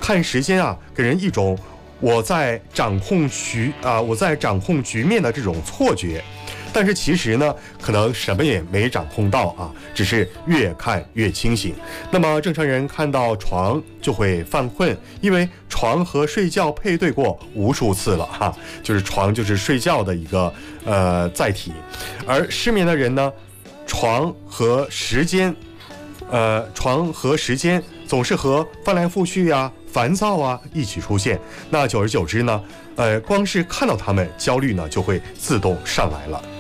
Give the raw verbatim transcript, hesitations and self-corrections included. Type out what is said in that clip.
看时间啊，给人一种我在掌控局啊，我在掌控局面的这种错觉。但是其实呢，可能什么也没掌控到啊，只是越看越清醒。那么正常人看到床就会犯困，因为床和睡觉配对过无数次了哈，就是床就是睡觉的一个呃载体。而失眠的人呢，床和时间，呃，床和时间总是和翻来覆去啊、烦躁啊一起出现。那久而久之呢，呃，光是看到他们，焦虑呢就会自动上来了。